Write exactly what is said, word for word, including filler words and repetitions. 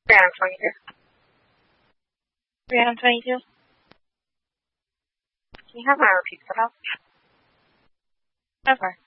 Brianna twenty-two. Brianna twenty-two. Can you have my repeat put up? Okay.